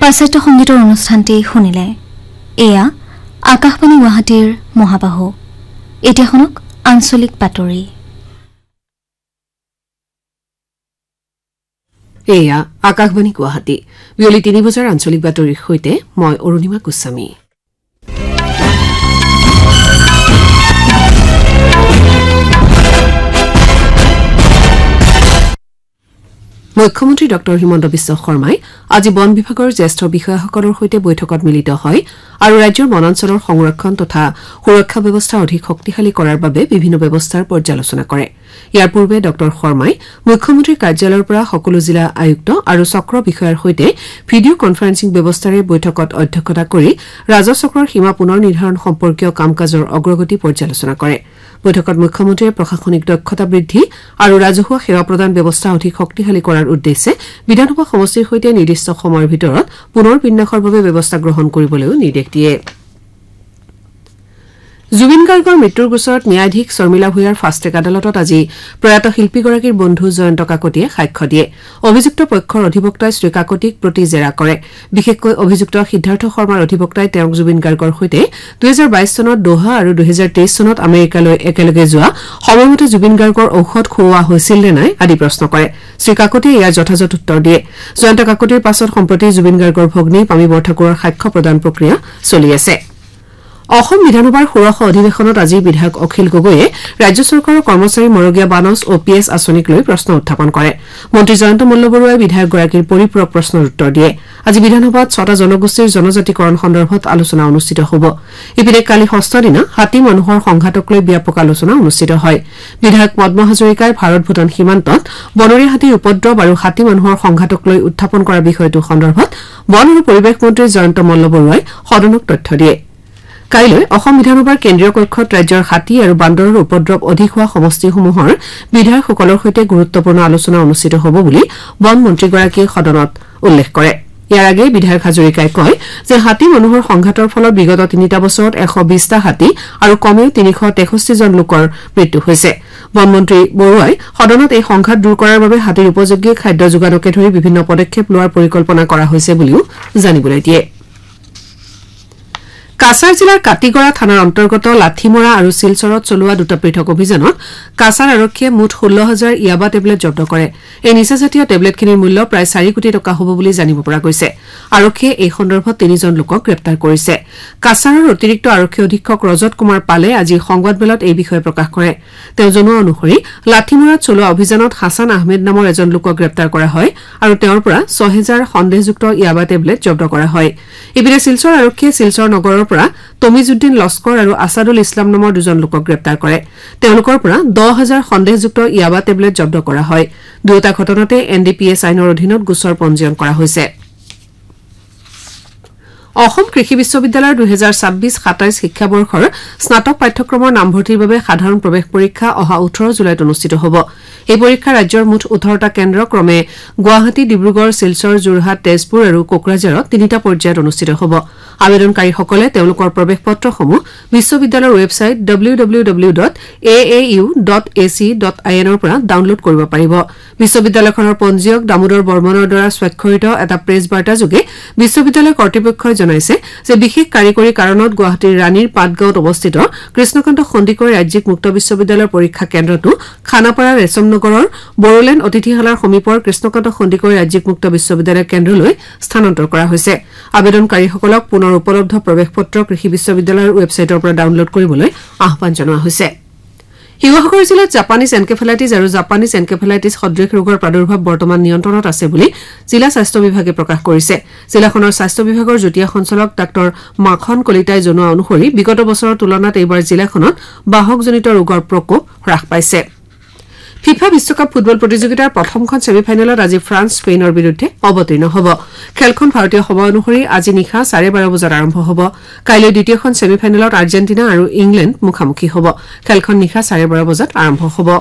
পাশ্চাত্য সংগীতৰ অনুষ্ঠানটি শুনিলে এয়া আকাশবাণী গুৱাহাটীৰ মহাবাহু এতিয়া শুনক আঞ্চলিক বাতৰি এয়া আকাশবাণী গুৱাহাটী বিয়লি 3 বজাৰ আঞ্চলিক বাতৰিৰ সৈতে মই অৰুণিমা গোস্বামী মুখ্যমন্ত্ৰী ডক্টৰ হিমন্ত বিশ্ব শৰ্মাই আজি বন বিভাগৰ জ্যেষ্ঠ বিষয়াসকলৰ সৈতে বৈঠকত মিলিত হয় আৰু ৰাজ্যৰ বনাঞ্চলৰ সংৰক্ষণ তথা সুৰক্ষা ব্যৱস্থা অধিক শক্তিশালী কৰাৰ বাবে বিভিন্ন ব্যৱস্থাৰ পৰ্যালোচনা কৰে ইয়াৰ পূৰ্বে ডক্টৰ শৰ্মাই মুখ্যমন্ত্ৰীৰ কাৰ্যালয়ৰ পৰা সকলো জিলা আয়ুক্ত আৰু চক্ৰ বিষয়াৰ সৈতে ভিডিঅ' কনফাৰেন্সিং ব্যৱস্থাৰে বৈঠকত অধ্যক্ষতা কৰি ৰাজহ চক্ৰৰ সীমা পুনৰ নিৰ্ধাৰণ সম্পৰ্কীয় কাম-কাজৰ অগ্ৰগতি পৰ্যালোচনা কৰে বৈঠকত মুখ্যমন্ত্ৰীয়ে প্ৰশাসনিক দক্ষতা বৃদ্ধি আৰু ৰাজহুৱা সেৱা প্ৰদান ব্যৱস্থা অধিক শক্তিশালী কৰাৰ উদ্দেশ্যে বিধানসভা সমষ্টিৰ সৈতে নিৰ্দিষ্ট সময়ৰ ভিতৰত পুনৰ বিন্যাসৰ বাবে ব্যৱস্থা গ্ৰহণ কৰিবলৈও নিৰ্দেশ দিয়ে জুবিন গাৰ্গৰ মৃত্যুৰ গোচৰত ন্যায়াধীশ শৰ্মিলা ভূঞাৰ ফাষ্টেক আদালতত আজি প্ৰয়াত শিল্পীগৰাকীৰ বন্ধু জয়ন্ত কাকতিয়ে সাক্ষ্য দিয়ে অভিযুক্ত পক্ষৰ অধিবক্তাই শ্ৰী কাকতিক প্ৰতি জেৰা কৰে বিশেষকৈ অভিযুক্ত সিদ্ধাৰ্থ শৰ্মাৰ অধিবক্তাই তেওঁক জুবিন গাৰ্গৰ সৈতে 2022 চনত দোহা আৰু 2023 চনত আমেৰিকালৈ একেলগে যোৱা সময়মতে জুবিন গাৰ্গৰ ঔষধ খুওৱা হৈছিল নে নাই আদি প্ৰশ্ন কৰে শ্ৰী কাকতিয়ে ইয়াৰ যথাযথ উত্তৰ দিয়ে জয়ন্ত কাকতিৰ পাছত সম্প্ৰতি জুবিন গাৰ্গৰ ভগ্নী পামী বৰঠাকুৰৰ সাক্ষ্য প্ৰদান প্ৰক্ৰিয়া চলি আছে অসম বিধানসভাৰ ষোড়শ অধিৱেশনত আজি বিধায়ক অখিল গগৈয়ে ৰাজ্য চৰকাৰৰ কৰ্মচাৰী মৰগীয়া বানচ অ পি এছ আঁচনিক লৈ প্ৰশ্ন উত্থাপন কৰে মন্ত্ৰী জয়ন্ত মল্লবৰুৱাই বিধায়কগৰাকীৰ পৰিপূৰক প্ৰশ্নৰ উত্তৰ দিয়ে আজি বিধানসভাত 6টা জনগোষ্ঠীৰ জনজাতিকৰণ সন্দৰ্ভত আলোচনা অনুষ্ঠিত হ'ব ইপিনে কালি ষষ্ঠ দিনা হাতী মানুহৰ সংঘাতক লৈ ব্যাপক আলোচনা অনুষ্ঠিত হয় বিধায়ক পদ্ম হাজৰিকাই ভাৰত ভূটান সীমান্তত বনৰীয়া হাতীৰ উপদ্ৰৱ আৰু হাতী মানুহৰ সংঘাতক লৈ উত্থাপন কৰা বিষয়টো সন্দৰ্ভত বন আৰু পৰিৱেশ মন্ত্ৰী জয়ন্ত মল্লবৰুৱাই সদনক তথ্য দিয়ে কাইলৈ অসম বিধানসভাৰ কেন্দ্ৰীয় কক্ষত ৰাজ্যৰ হাতী আৰু বান্দৰৰ উপদ্ৰৱ অধিক হোৱা সমষ্টিসমূহৰ বিধায়কসকলৰ সৈতে গুৰুত্বপূৰ্ণ আলোচনা অনুষ্ঠিত হ'ব বুলি বন মন্ত্ৰীগৰাকীয়ে সদনত উল্লেখ কৰে ইয়াৰ আগেয়ে বিধায়ক হাজৰিকাই কয় যে হাতী মানুহৰ সংঘাতৰ ফলত বিগত 3টা বছৰত 120টা হাতী আৰু কমেও 363 জন লোকৰ মৃত্যু হৈছে বনমন্ত্ৰী বৰুৱাই সদনত এই সংঘাত দূৰ কৰাৰ বাবে হাতীৰ উপযোগী খাদ্য যোগানকে ধৰি বিভিন্ন পদক্ষেপ লোৱাৰ পৰিকল্পনা কৰা হৈছে বুলিও জানিবলৈ দিয়ে কাছাৰ জিলাৰ কাটিগড়া থানাৰ অন্তৰ্গত লাঠিমৰা আৰু শিলচৰত চলোৱা দুটা পৃথক অভিযানত কাছাৰ আৰক্ষীয়ে মুঠ 16,000 ইয়াবা টেবলেট জব্দ কৰে এই নিচাজাতীয় টেবলেটখিনিৰ মূল্য প্ৰায় 4 কোটি টকা হ'ব বুলি জানিব পৰা গৈছে আৰক্ষীয়ে এই সন্দৰ্ভত 3জন লোকক গ্ৰেপ্তাৰ কৰিছে কাছাৰৰ অতিৰিক্ত আৰক্ষী অধীক্ষক ৰজত কুমাৰ পালে আজি সংবাদমেলত এই বিষয়ে প্ৰকাশ কৰে তেওঁ জনোৱা অনুসৰি লাঠিমৰাত চলোৱা অভিযানত হাছান আহমেদ নামৰ এজন লোকক গ্ৰেপ্তাৰ কৰা হয় আৰু তেওঁৰ পৰা 6,000 সন্দেহযুক্ত ইয়াবা টেবলেট জব্দ কৰা হয় ইপিনে শিলচৰ আৰক্ষীয়ে শিলচৰ নগৰৰ পৰা তমিজুদ্দিন লস্কৰ আৰু আছাদুল ইছলাম নামৰ দুজন লোকক গ্ৰেপ্তাৰ কৰে তেওঁলোকৰ পৰা 10,000 সন্দেহযুক্ত ইয়াবা টেবলেট জব্দ কৰা হয় দুয়োটা ঘটনাতে এনডিপিএছ আইনৰ অধীনত গোচৰ পঞ্জীয়ন কৰা হৈছে অসম কৃষি বিশ্ববিদ্যালয়ৰ 2026-27 শিক্ষাবৰ্ষৰ স্নাতক পাঠ্যক্ৰমৰ নামভৰ্তিৰ বাবে সাধাৰণ প্ৰৱেশ পৰীক্ষা অহা 18 জুলাইত অনুষ্ঠিত হ'ব এই পৰীক্ষা ৰাজ্যৰ মুঠ 18টা কেন্দ্ৰ ক্ৰমে গুৱাহাটী ডিব্ৰুগড় শিলচৰ যোৰহাট তেজপুৰ আৰু কোকৰাঝাৰত 3টা পৰ্যায়ত অনুষ্ঠিত হ'ব আবেদনকাৰীসকলে তেওঁলোকৰ প্ৰৱেশ পত্ৰসমূহ বিশ্ববিদ্যালয়ৰ ৱেবছাইট www.aau.ac.in ৰ পৰা ডাউনলোড কৰিব পাৰিব বিশ্ববিদ্যালয়খনৰ পঞ্জীয়ক দামোদৰ বৰ্মনৰ দ্বাৰা স্বাক্ষৰিত এটা প্ৰেছ বাৰ্তাযোগে বিশ্ববিদ্যালয় কৰ্তৃপক্ষই জনাইছে যে বিশেষ কাৰিকৰী কাৰণত গুৱাহাটীৰ ৰাণীৰ পাটগাঁৱত অৱস্থিত কৃষ্ণকান্ত সন্দিকৈ ৰাজ্যিক মুক্ত বিশ্ববিদ্যালয়ৰ পৰীক্ষা কেন্দ্ৰটো খানাপাৰা ৰেচমনগৰৰ বড়োলেণ্ড অতিথিশালাৰ সমীপৰ কৃষ্ণকান্ত সন্দিকৈ ৰাজ্যিক মুক্ত বিশ্ববিদ্যালয় কেন্দ্ৰলৈ স্থানান্তৰ কৰা হৈছে আবেদনকাৰীসকলক পুনৰ উপলব্ধ প্ৰৱেশ পত্ৰ কৃষি বিশ্ববিদ্যালয়ৰ ৱেবছাইটৰ পৰা ডাউনলোড কৰিবলৈ আহ্বান জনোৱা হৈছে শিৱসাগৰ জিলাত জাপানীজ এনকেফেলাইটিছ আৰু জাপানীজ এনকেফেলাইটিছ সদৃশ ৰোগৰ প্ৰাদুৰ্ভাৱ বৰ্তমান নিয়ন্ত্ৰণত আছে বুলি জিলা স্বাস্থ্য বিভাগে প্ৰকাশ কৰিছে জিলাখনৰ স্বাস্থ্য বিভাগৰ যুটীয়া সঞ্চালক ডাক্তৰ মাখন কলিতাই জনোৱা অনুসৰি বিগত বছৰৰ তুলনাত এইবাৰ জিলাখনত বাহকজনিত ৰোগৰ প্ৰকোপ হ্ৰাস পাইছে ফিফা বিশ্বকাপ ফুটবল প্ৰতিযোগিতাৰ প্ৰথমখন ছেমিফাইনেলত আজি ফ্ৰান্স স্পেইনৰ বিৰুদ্ধে অৱতীৰ্ণ হ'ব খেলখন ভাৰতীয় সময় অনুসৰি আজি নিশা 12:30 বজাত আৰম্ভ হ'ব কাইলৈ দ্বিতীয়খন ছেমিফাইনেলত আৰ্জেণ্টিনা আৰু ইংলেণ্ড মুখামুখি হ'ব খেলখন নিশা 12:30 বজাত আৰম্ভ হ'ব